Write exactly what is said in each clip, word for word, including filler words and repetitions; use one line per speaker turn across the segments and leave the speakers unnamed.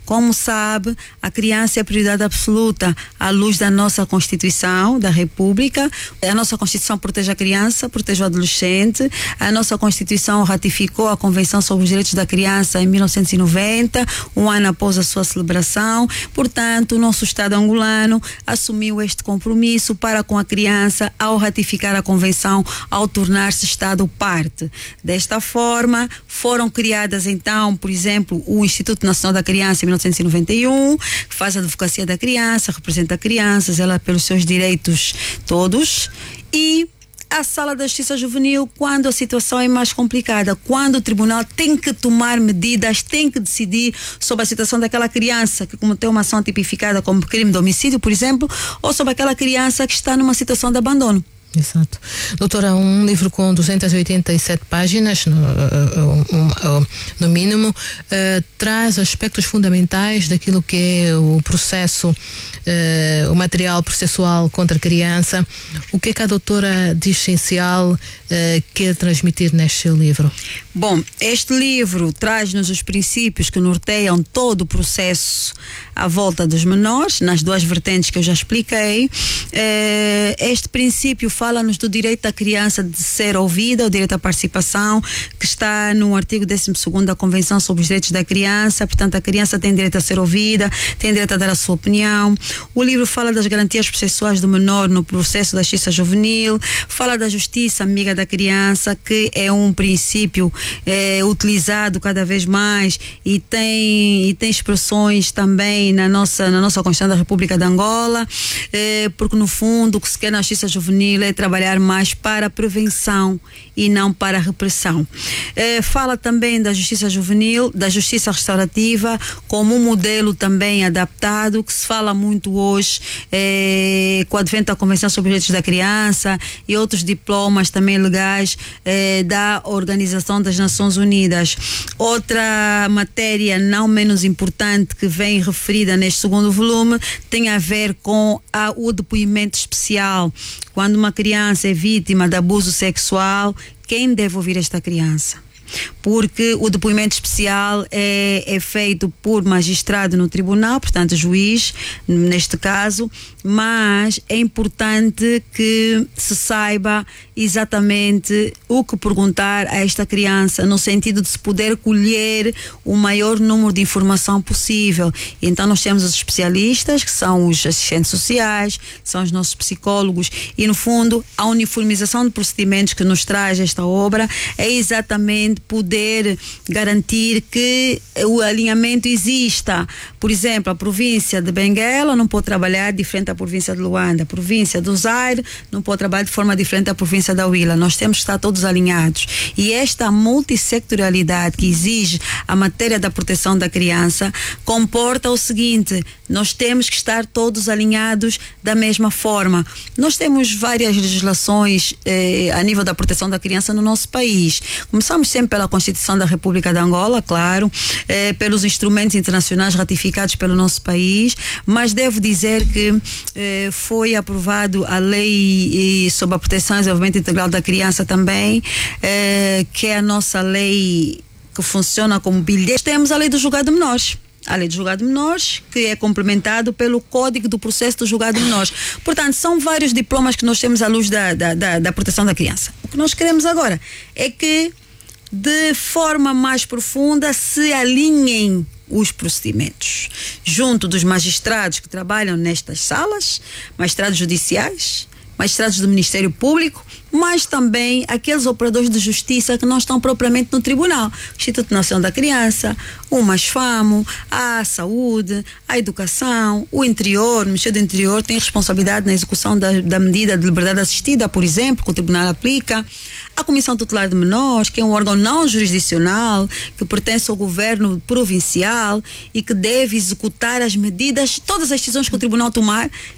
Como sabe, a criança é prioridade absoluta à luz da nossa Constituição da República. A nossa Constituição protege a criança, protege o adolescente. A nossa Constituição ratificou a Convenção sobre os Direitos da Criança em mil novecentos e noventa, um ano após a sua celebração. Portanto, o nosso Estado angolano assumiu este compromisso para com a criança ao ratificar a Convenção, ao tornar-se Estado parte. Desta forma, foram criadas então, por exemplo, o Instituto Nacional da Criança em mil novecentos e noventa e um, que faz a advocacia da criança, representa crianças, ela pelos seus direitos todos, e a Sala da Justiça Juvenil quando a situação é mais complicada, quando o tribunal tem que tomar medidas, tem que decidir sobre a situação daquela criança que cometeu uma ação tipificada como crime de homicídio, por exemplo, ou sobre aquela criança que está numa situação de abandono.
Exato. Doutora, um livro com duzentas e oitenta e sete páginas, no, no, no mínimo, uh, traz aspectos fundamentais daquilo que é o processo, uh, o material processual contra a criança. O que é que a doutora de essencial uh, quer transmitir neste seu livro?
Bom, este livro traz-nos os princípios que norteiam todo o processo à volta dos menores, nas duas vertentes que eu já expliquei. Eh, este princípio fala-nos do direito da criança de ser ouvida, o direito à participação, que está no artigo décimo segundo da Convenção sobre os Direitos da Criança. Portanto, a criança tem direito a ser ouvida, tem direito a dar a sua opinião. O livro fala das garantias processuais do menor no processo da justiça juvenil, fala da justiça amiga da criança, que é um princípio é, utilizado cada vez mais e tem, e tem expressões também na nossa, na nossa Constituição da República de Angola, é, porque no fundo o que se quer na justiça juvenil é trabalhar mais para a prevenção e não para a repressão. É, fala também da justiça juvenil, da justiça restaurativa, como um modelo também adaptado, que se fala muito hoje é, com o advento da Convenção sobre os Direitos da Criança e outros diplomas também legais é, da Organização das Nações Unidas. Outra matéria não menos importante que vem referida neste segundo volume tem a ver com a, o depoimento especial. Quando uma criança é vítima de abuso sexual, quem deve ouvir esta criança? Porque o depoimento especial é, é feito por magistrado no tribunal, portanto juiz, neste caso, mas é importante que se saiba exatamente o que perguntar a esta criança, no sentido de se poder colher o maior número de informação possível. Então nós temos os especialistas, que são os assistentes sociais, que são os nossos psicólogos, e no fundo a uniformização de procedimentos que nos traz esta obra é exatamente poder garantir que o alinhamento exista. Por exemplo, a província de Benguela não pode trabalhar diferente da província de Luanda, a província do Zaire não pode trabalhar de forma diferente da província da Huila. Nós temos que estar todos alinhados. E esta multissectorialidade que exige a matéria da proteção da criança comporta o seguinte: nós temos que estar todos alinhados da mesma forma. Nós temos várias legislações eh, a nível da proteção da criança no nosso país. Começamos sempre pela Constituição da República de Angola, claro, eh, pelos instrumentos internacionais ratificados pelo nosso país, mas devo dizer que eh, foi aprovado a lei eh, sobre a proteção e desenvolvimento integral da criança também, eh, que é a nossa lei que funciona como bilhete. Temos a lei do julgado de menores. A lei do julgado de menores, que é complementado pelo Código do Processo do Julgado de Menores. Portanto, são vários diplomas que nós temos à luz da, da, da, da proteção da criança. O que nós queremos agora é que, de forma mais profunda, se alinhem os procedimentos junto dos magistrados que trabalham nestas salas, magistrados judiciais, magistrados do Ministério Público, mas também aqueles operadores de justiça que não estão propriamente no tribunal. O Instituto Nacional da Criança, o MASFAMO, a Saúde, a Educação, o Interior. O Ministério do Interior tem responsabilidade na execução da, da medida de liberdade assistida, por exemplo, que o tribunal aplica. A Comissão Tutelar de Menores, que é um órgão não jurisdicional, que pertence ao governo provincial e que deve executar as medidas, todas as decisões que o tribunal tomar,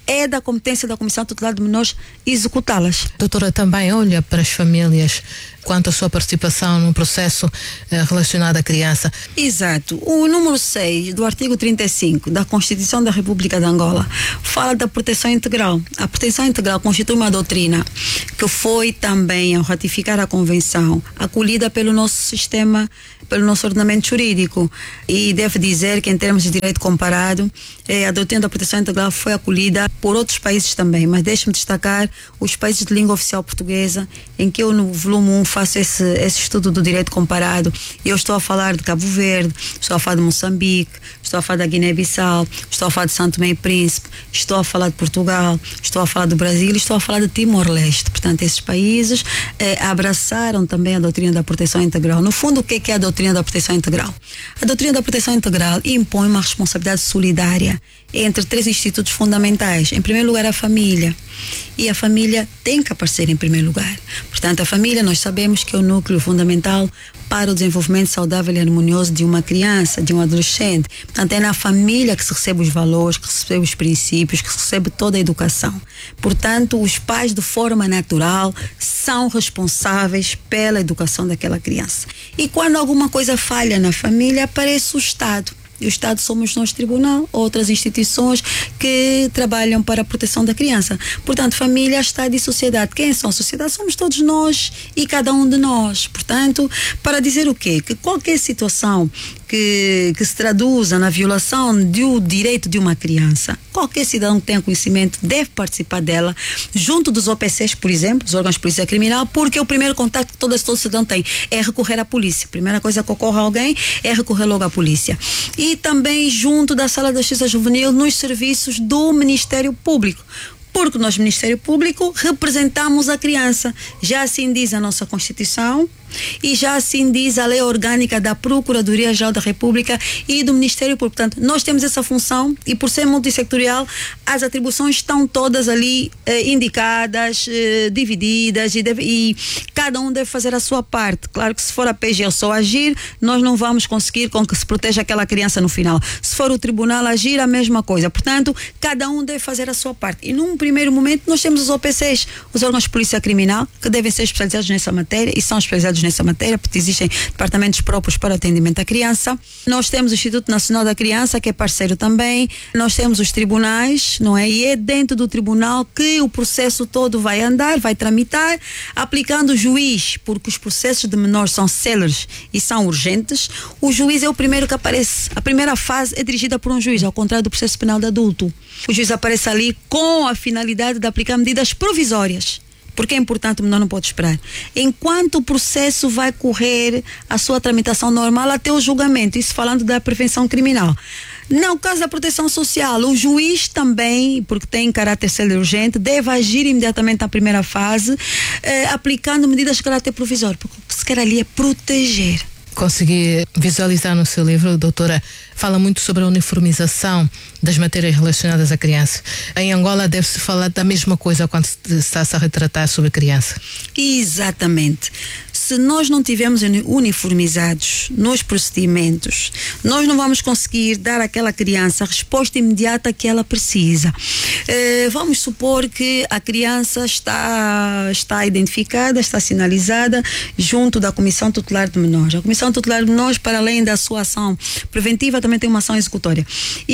é da competência da Comissão Tutelar de Menores executá-las.
Doutora, também olha para as famílias quanto à sua participação no processo eh, relacionado à criança.
Exato. O número seis do artigo trinta e cinco da Constituição da República de Angola fala da proteção integral. A proteção integral constitui uma doutrina que foi também, ao ratificar a Convenção, acolhida pelo nosso sistema, pelo nosso ordenamento jurídico. E devo dizer que, em termos de direito comparado, eh, a doutrina da proteção integral foi acolhida por outros países também, mas deixe-me destacar os países de língua oficial portuguesa, em que eu, no volume um, faço esse, esse estudo do direito comparado. Eu estou a falar de Cabo Verde, estou a falar de Moçambique, estou a falar da Guiné-Bissau, estou a falar de Santo Tomé e Príncipe, estou a falar de Portugal, estou a falar do Brasil, estou a falar de Timor-Leste. Portanto, esses países eh, abraçaram também a doutrina da proteção integral. No fundo, o que é, que é a doutrina da proteção integral? A doutrina da proteção integral impõe uma responsabilidade solidária entre três institutos fundamentais. Em primeiro lugar, a família. E a família tem que aparecer em primeiro lugar. Portanto, a família, nós sabemos que é o núcleo fundamental para o desenvolvimento saudável e harmonioso de uma criança, de um adolescente. Portanto, é na família que se recebe os valores, que se recebe os princípios, que se recebe toda a educação. Portanto, os pais, de forma natural, são responsáveis pela educação daquela criança. E quando alguma coisa falha na família, aparece o Estado. E o Estado somos nós, tribunal, outras instituições que trabalham para a proteção da criança. Portanto, família, Estado e sociedade. Quem são a sociedade? Somos todos nós e cada um de nós. Portanto, para dizer o quê? Que qualquer situação que, que se traduza na violação do direito de uma criança, qualquer cidadão que tenha conhecimento deve participar dela, junto dos O P Cs, por exemplo, os órgãos de polícia criminal, porque o primeiro contato que todo, todo cidadão tem é recorrer à polícia. A primeira coisa que ocorre a alguém é recorrer logo à polícia. E também junto da Sala da Justiça Juvenil nos serviços do Ministério Público. Porque nós, Ministério Público, representamos a criança. Já assim diz a nossa Constituição e já assim diz a Lei Orgânica da Procuradoria-Geral da República e do Ministério Público. Portanto, nós temos essa função e, por ser multissectorial, as atribuições estão todas ali eh, indicadas, eh, divididas e, deve, e cada um deve fazer a sua parte. Claro que se for a P G só agir, nós não vamos conseguir com que se proteja aquela criança no final. Se for o tribunal agir, a mesma coisa. Portanto, cada um deve fazer a sua parte. E num primeiro momento, nós temos os O P Cs, os órgãos de polícia criminal, que devem ser especializados nessa matéria e são especializados nessa matéria, porque existem departamentos próprios para atendimento à criança. Nós temos o Instituto Nacional da Criança, que é parceiro também. Nós temos os tribunais, não é? E é dentro do tribunal que o processo todo vai andar, vai tramitar, aplicando o juiz, porque os processos de menores são céleres e são urgentes. O juiz é o primeiro que aparece. A primeira fase é dirigida por um juiz, ao contrário do processo penal de adulto. O juiz aparece ali com a finalidade de aplicar medidas provisórias. Porque é importante, o menor não pode esperar. Enquanto o processo vai correr a sua tramitação normal até o julgamento, isso falando da prevenção criminal. No caso da proteção social, o juiz também, porque tem caráter célere urgente, deve agir imediatamente na primeira fase, eh, aplicando medidas de caráter provisório, porque o que se quer ali é proteger.
Consegui visualizar no seu livro, doutora, fala muito sobre a uniformização das matérias relacionadas à criança. Em Angola deve-se falar da mesma coisa quando se está-se a retratar sobre a criança.
Exatamente. Se nós não tivermos uniformizados nos procedimentos, nós não vamos conseguir dar àquela criança a resposta imediata que ela precisa. Eh, vamos supor que a criança está, está identificada, está sinalizada junto da Comissão Tutelar de Menores. A Comissão Tutelar de Menores, para além da sua ação preventiva, também tem uma ação executória.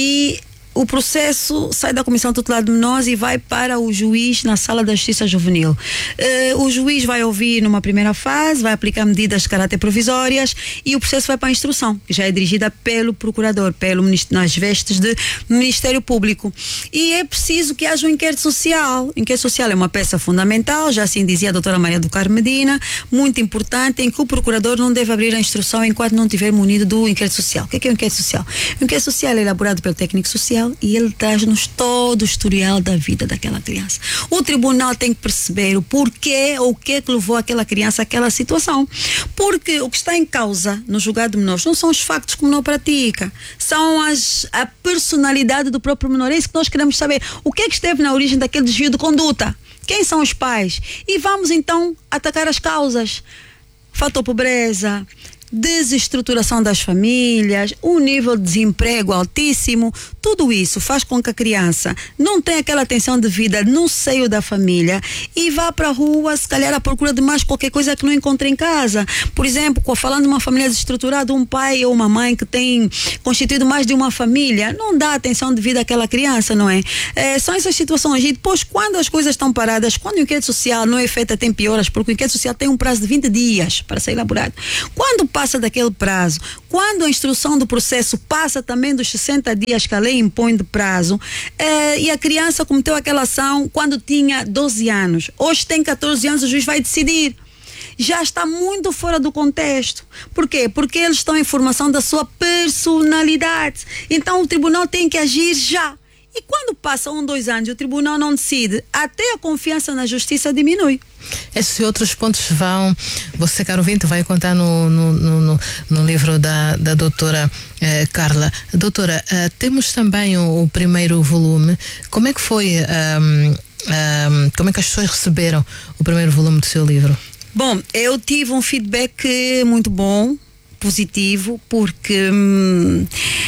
E o processo sai da Comissão Tutelar de Menores e vai para o juiz na Sala da Justiça Juvenil. Uh, o juiz vai ouvir numa primeira fase, vai aplicar medidas de caráter provisórias e o processo vai para a instrução, que já é dirigida pelo procurador, pelo, nas vestes de Ministério Público. E é preciso que haja um inquérito social. O inquérito social é uma peça fundamental, já assim dizia a doutora Maria do Carmo Medina, muito importante, em que o procurador não deve abrir a instrução enquanto não tiver munido do inquérito social. O que é, que é o inquérito social? O inquérito social é elaborado pelo técnico social e ele traz-nos todo o historial da vida daquela criança. O tribunal tem que perceber o porquê ou o que que levou aquela criança àquela situação. Porque o que está em causa no julgado de menores não são os factos que o menor pratica, são as, a personalidade do próprio menor. É isso que nós queremos saber. O que é que esteve na origem daquele desvio de conduta? Quem são os pais? E vamos então atacar as causas. Fator pobreza, desestruturação das famílias, um nível de desemprego altíssimo. Tudo isso faz com que a criança não tenha aquela atenção devida no seio da família e vá para a rua, se calhar à procura de mais qualquer coisa que não encontra em casa. Por exemplo, falando de uma família desestruturada, um pai ou uma mãe que tem constituído mais de uma família, não dá atenção devida àquela criança, não é? É são essas situações. E depois, quando as coisas estão paradas, quando o inquérito social não é feito a tempo e horas, porque o inquérito social tem um prazo de vinte dias para ser elaborado. Quando passa daquele prazo, quando a instrução do processo passa também dos sessenta dias que a lei impõe de prazo, eh, e a criança cometeu aquela ação quando tinha doze anos, hoje tem catorze anos, o juiz vai decidir. Já está muito fora do contexto. Por quê? Porque eles estão em formação da sua personalidade. Então o tribunal tem que agir já. E quando passa um, dois anos e o tribunal não decide, até a confiança na justiça diminui.
Esses outros pontos vão, você, caro ouvinte, vai contar no, no, no, no livro da, da doutora eh, Carla. Doutora, eh, temos também o, o primeiro volume. Como é que foi, um, um, como é que as pessoas receberam o primeiro volume do seu livro?
Bom, eu tive um feedback muito bom, positivo, porque hum,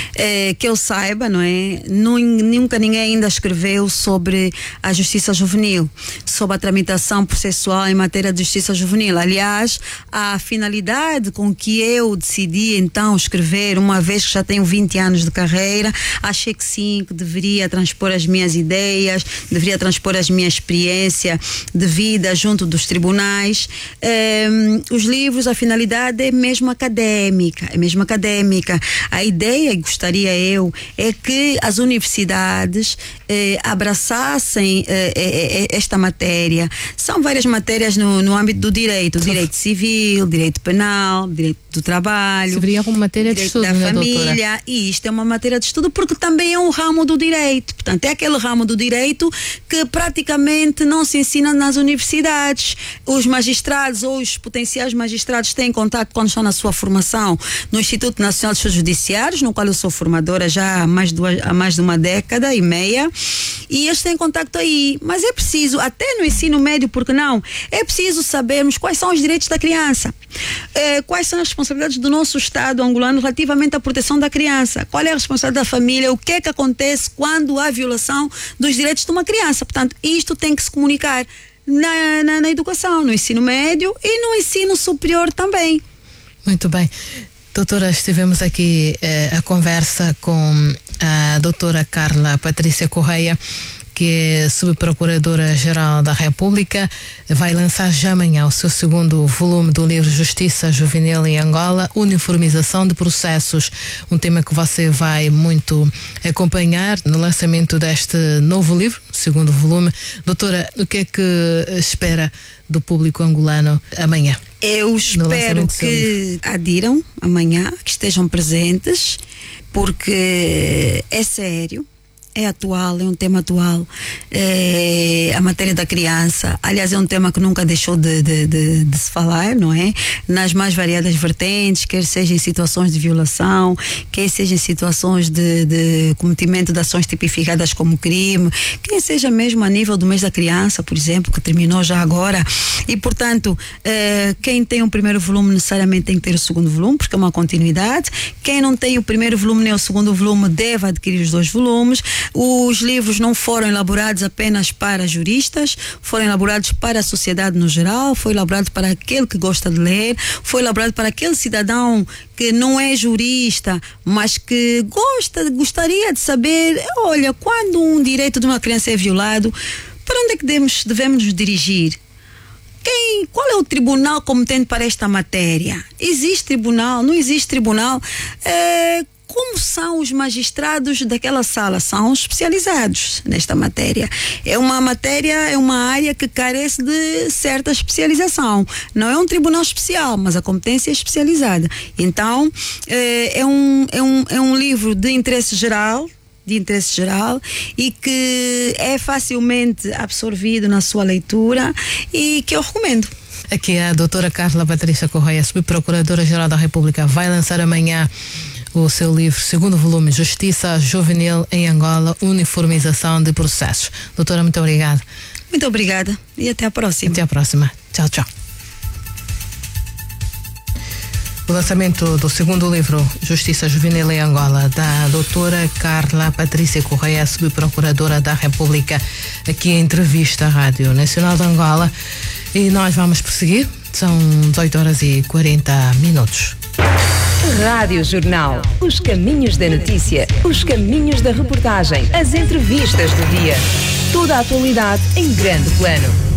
é, que eu saiba, não é? Nunca ninguém ainda escreveu sobre a justiça juvenil, sobre a tramitação processual em matéria de justiça juvenil. Aliás, a finalidade com que eu decidi então escrever, uma vez que já tenho vinte anos de carreira, achei que sim, que deveria transpor as minhas ideias, deveria transpor as minhas experiências de vida junto dos tribunais. É, os livros, a finalidade é mesmo académica. É mesmo académica. A ideia, gostaria eu, é que as universidades eh, abraçassem eh, eh, esta matéria. São várias matérias no, no âmbito do direito: direito civil, direito penal, direito do trabalho.
Seria como matéria de estudo,
da
né,
família.
doutora?
E isto é uma matéria de estudo porque também é um ramo do direito. Portanto, é aquele ramo do direito que praticamente não se ensina nas universidades. Os magistrados ou os potenciais magistrados têm contato quando estão na sua formação no Instituto Nacional de Estudos Judiciários, no qual eu sou formadora já há mais, de, há mais de uma década e meia, e eles têm contacto aí. Mas é preciso, até no ensino médio, porque não? É preciso sabermos quais são os direitos da criança, eh, quais são as responsabilidades do nosso Estado angolano relativamente à proteção da criança, qual é a responsabilidade da família, o que é que acontece quando há violação dos direitos de uma criança. Portanto, isto tem que se comunicar na, na, na educação, no ensino médio e no ensino superior também.
Muito bem. Doutora, estivemos aqui eh, a conversa com a doutora Carla Patrícia Correia, que é subprocuradora-geral da República. Vai lançar já amanhã o seu segundo volume do livro Justiça Juvenil em Angola, Uniformização de Processos, um tema que você vai muito acompanhar no lançamento deste novo livro, segundo volume. Doutora, o que é que espera do público angolano amanhã?
Eu espero que adiram amanhã, que estejam presentes, porque é sério, é atual, é um tema atual, é a matéria da criança. Aliás, é um tema que nunca deixou de, de, de, de se falar, não é? Nas mais variadas vertentes, quer seja em situações de violação, quer seja em situações de, de cometimento de ações tipificadas como crime, quer seja mesmo a nível do mês da criança, por exemplo, que terminou já agora. E, portanto, eh, quem tem o primeiro volume necessariamente tem que ter o segundo volume, porque é uma continuidade. Quem não tem o primeiro volume nem o segundo volume deve adquirir os dois volumes. Os livros não foram elaborados apenas para juristas, foram elaborados para a sociedade no geral, foi elaborado para aquele que gosta de ler, foi elaborado para aquele cidadão que não é jurista, mas que gosta, gostaria de saber, olha, quando um direito de uma criança é violado, para onde é que devemos, devemos nos dirigir? Quem, qual é o tribunal competente para esta matéria? Existe tribunal? Não existe tribunal? É, como são os magistrados daquela sala? São especializados nesta matéria. É uma matéria, é uma área que carece de certa especialização. Não é um tribunal especial, mas a competência é especializada. Então, é, é, um, é, um, é um livro de interesse geral, de interesse geral e que é facilmente absorvido na sua leitura e que eu recomendo.
Aqui a doutora Carla Patrícia Correia, subprocuradora-geral da República, vai lançar amanhã o seu livro, segundo volume, Justiça Juvenil em Angola, Uniformização de Processos. Doutora, muito obrigada.
Muito obrigada e até a próxima.
Até a próxima. Tchau, tchau. O lançamento do segundo livro, Justiça Juvenil em Angola, da doutora Carla Patrícia Correia, subprocuradora da República, aqui em entrevista à Rádio Nacional de Angola. E nós vamos prosseguir, são dezoito horas e quarenta minutos.
Rádio Jornal, os caminhos da notícia, os caminhos da reportagem, as entrevistas do dia. Toda a atualidade em grande plano.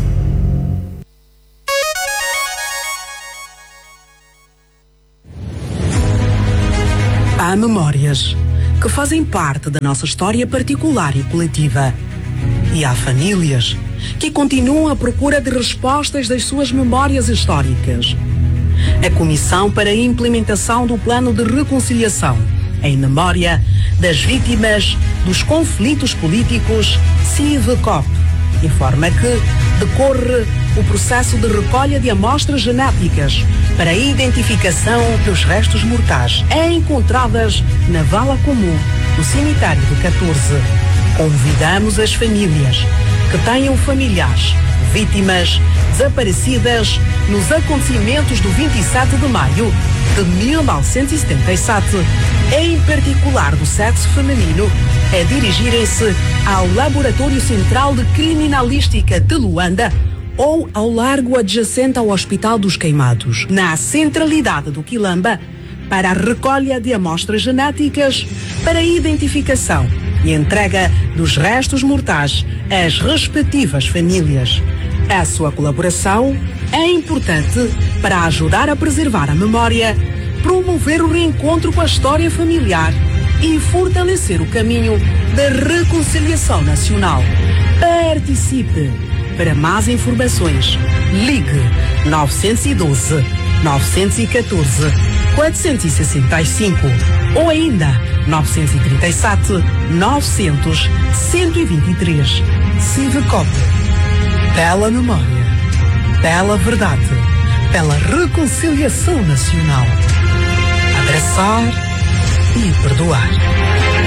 Há memórias que fazem parte da nossa história particular e coletiva. E há famílias que continuam à procura de respostas das suas memórias históricas. A Comissão para a Implementação do Plano de Reconciliação em Memória das Vítimas dos Conflitos Políticos, CIVCOP, informa que decorre o processo de recolha de amostras genéticas para a identificação dos restos mortais encontradas na vala comum do cemitério do catorze. Convidamos as famílias que tenham familiares, vítimas desaparecidas nos acontecimentos do vinte e sete de maio de mil novecentos e setenta e sete, em particular do sexo feminino, a dirigirem-se ao Laboratório Central de Criminalística de Luanda ou ao largo adjacente ao Hospital dos Queimados, na centralidade do Quilamba, para a recolha de amostras genéticas para a identificação e entrega dos restos mortais às respectivas famílias. A sua colaboração é importante para ajudar a preservar a memória, promover o reencontro com a história familiar e fortalecer o caminho da reconciliação nacional. Participe! Para mais informações, ligue nove um dois, nove um quatro, quatro seis cinco ou ainda nove três sete, nove zero zero, um dois três. CIVCOP. Pela memória, pela verdade, pela reconciliação nacional. Abraçar e perdoar.